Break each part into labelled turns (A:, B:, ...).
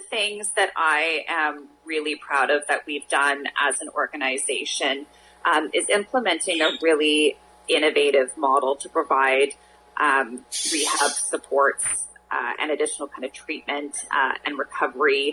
A: things that I am really proud of that we've done as an organization is implementing a really innovative model to provide rehab supports and additional kind of treatment and recovery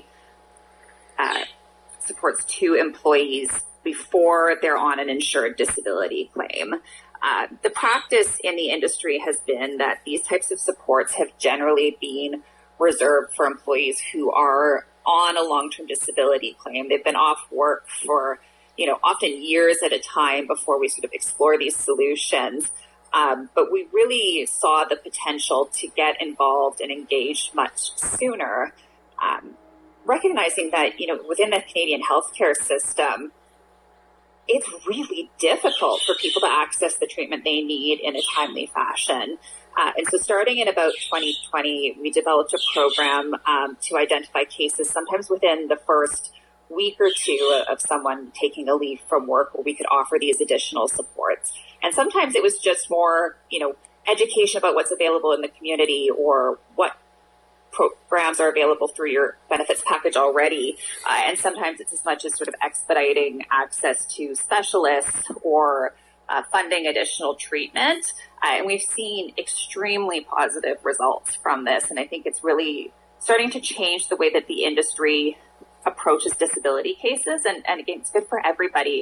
A: supports to employees before they're on an insured disability claim. The practice in the industry has been that these types of supports have generally been reserved for employees who are on a long-term disability claim. They've been off work for, often years at a time before we sort of explore these solutions. But we really saw the potential to get involved and engaged much sooner, recognizing that, within the Canadian healthcare system, it's really difficult for people to access the treatment they need in a timely fashion. And so starting in about 2020, we developed a program to identify cases, sometimes within the first week or two of someone taking a leave from work, where we could offer these additional supports. And sometimes it was just more, education about what's available in the community or what programs are available through your benefits package already. And sometimes it's as much as sort of expediting access to specialists or funding additional treatment. And we've seen extremely positive results from this. And I think it's really starting to change the way that the industry approaches disability cases. And again, it's good for everybody.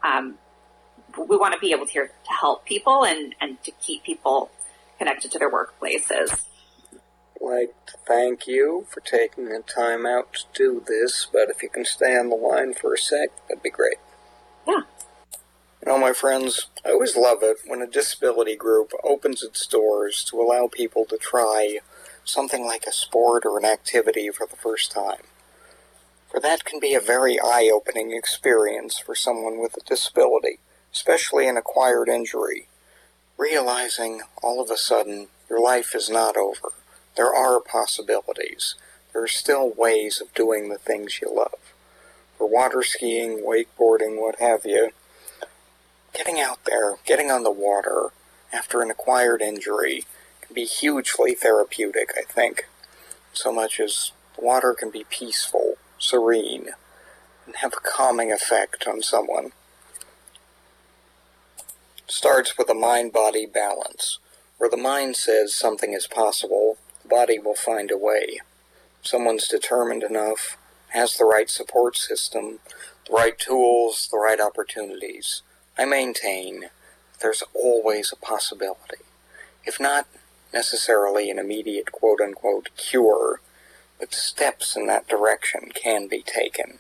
A: We want to be able to help people and to keep people connected to their workplaces.
B: I'd like to thank you for taking the time out to do this, but if you can stay on the line for a sec, that'd be great.
A: Yeah.
B: My friends, I always love it when a disability group opens its doors to allow people to try something like a sport or an activity for the first time. For that can be a very eye-opening experience for someone with a disability, especially an acquired injury. Realizing all of a sudden your life is not over. There are possibilities. There are still ways of doing the things you love. For water skiing, wakeboarding, what have you, getting out there, getting on the water after an acquired injury can be hugely therapeutic, I think. So much as the water can be peaceful, serene, and have a calming effect on someone. It starts with a mind-body balance, where the mind says something is possible, the body will find a way. If someone's determined enough, has the right support system, the right tools, the right opportunities, I maintain that there's always a possibility. If not necessarily an immediate quote-unquote cure, but steps in that direction can be taken.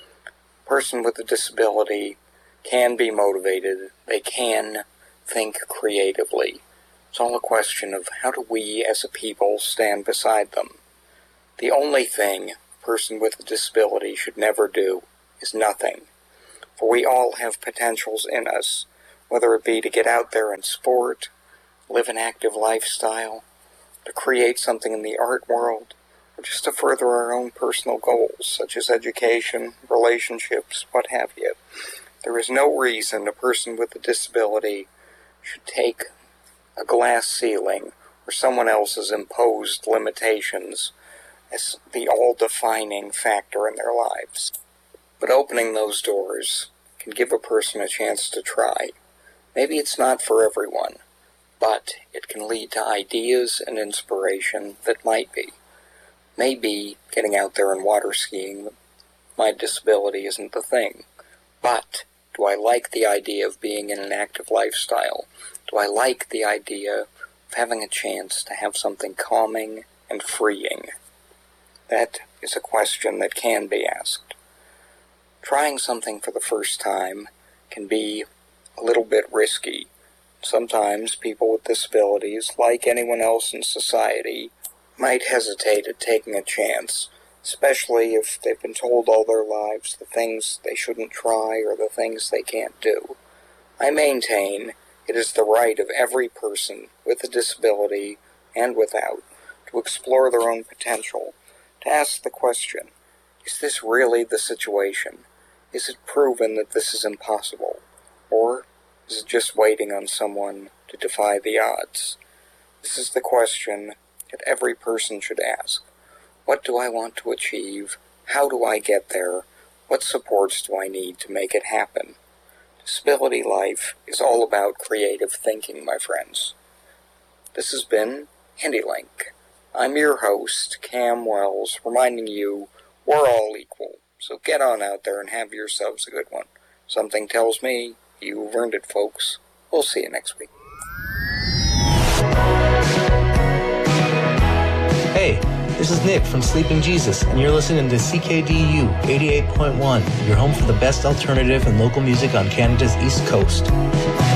B: A person with a disability can be motivated, they can think creatively. It's all a question of how do we as a people stand beside them. The only thing a person with a disability should never do is nothing. For we all have potentials in us, whether it be to get out there and sport, live an active lifestyle, to create something in the art world, or just to further our own personal goals, such as education, relationships, what have you. There is no reason a person with a disability should take a glass ceiling or someone else's imposed limitations as the all-defining factor in their lives. But opening those doors can give a person a chance to try. Maybe it's not for everyone, but it can lead to ideas and inspiration that might be. Maybe getting out there and water skiing, my disability isn't the thing. But do I like the idea of being in an active lifestyle? Do I like the idea of having a chance to have something calming and freeing? That is a question that can be asked. Trying something for the first time can be a little bit risky. Sometimes people with disabilities, like anyone else in society, might hesitate at taking a chance, especially if they've been told all their lives the things they shouldn't try or the things they can't do. I maintain it is the right of every person with a disability and without to explore their own potential, to ask the question, is this really the situation? Is it proven that this is impossible? Or is it just waiting on someone to defy the odds? This is the question that every person should ask. What do I want to achieve? How do I get there? What supports do I need to make it happen? Disability Life is all about creative thinking, my friends. This has been HandyLink. I'm your host, Cam Wells, reminding you we're all equal. So get on out there and have yourselves a good one. Something tells me you've earned it, folks. We'll see you next week.
C: Hey, this is Nick from Sleeping Jesus, and you're listening to CKDU 88.1, your home for the best alternative and local music on Canada's East Coast.